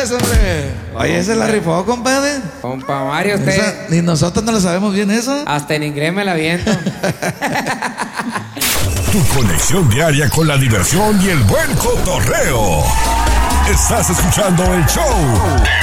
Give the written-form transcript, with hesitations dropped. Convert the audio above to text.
pues, hombre. Oye, esa la rifó, compadre. Compa Mario, usted. Esa, ni nosotros no lo sabemos bien eso. Hasta en inglés me la aviento. Tu conexión diaria con la diversión y el buen cotorreo. Estás escuchando el show